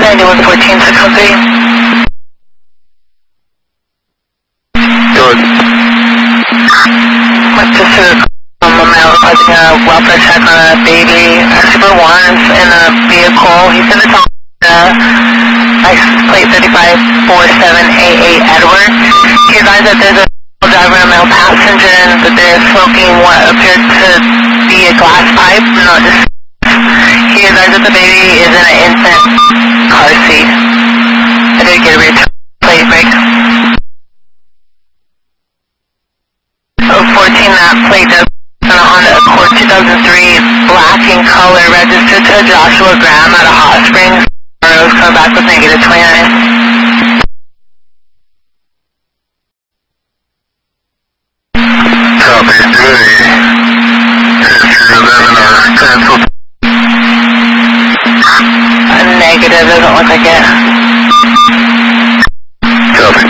9114 to copy. Good. What's this to the male requesting a welfare check on a baby, Super Warrants in a vehicle. He's in the top license plate 354788 Edward. He advised that there's a driver and a male passenger and that they're smoking what appeared to be a glass pipe, not just. He advised that the baby is in an infant car seat. I did get a return plate break. 014, that plate does on a Honda Accord 2003, black in color, registered to Joshua Graham out of Hot Springs. Rose coming back with negative 29. Copy. Do a 11 or cancel. A negative, doesn't look like it. Copy.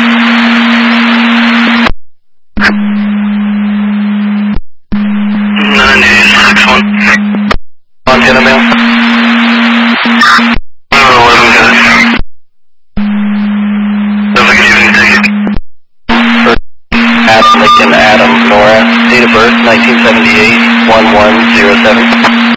9861. Montana mail. 11 guys. Sounds like a shooting ticket. Lincoln Adam Nora, date of birth 1978, 1107.